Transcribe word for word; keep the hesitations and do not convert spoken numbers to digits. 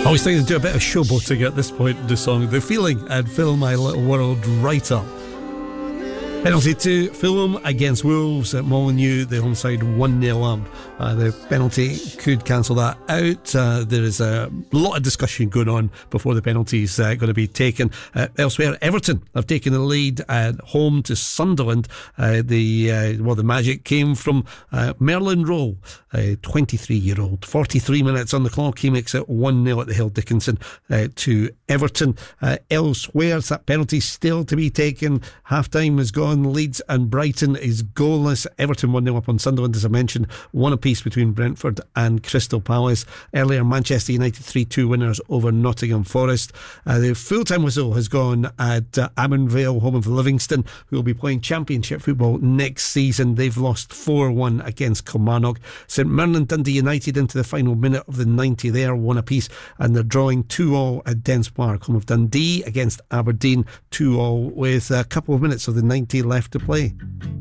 I was thinking to do a bit of showboating at this point in the song. The Feeling and Fill My Little World Right Up. Penalty to Fulham against Wolves at Molineux. The home side one nil up. Uh, the penalty could cancel that out. Uh, there is a lot of discussion going on before the penalty is uh, going to be taken. Uh, elsewhere, Everton have taken the lead at home to Sunderland. Uh, the uh, well, the magic came from uh, Merlin Rowe, a twenty-three-year-old. forty-three minutes on the clock. He makes it one nil at the Hill Dickinson uh, to Everton. Uh, elsewhere, that penalty still to be taken. Half time is gone. Leeds and Brighton is goalless. Everton one nil up on Sunderland, as I mentioned. One apiece between Brentford and Crystal Palace. Earlier, Manchester United three two winners over Nottingham Forest. Uh, the full-time whistle has gone at uh, Ammonvale, home of Livingston, who will be playing Championship football next season. They've lost four one against Kilmarnock. St Mirren Dundee United into the final minute of the ninety there, one apiece, and they're drawing two all at Dens Park, home of Dundee against Aberdeen, two all with a couple of minutes of the ninety left to play.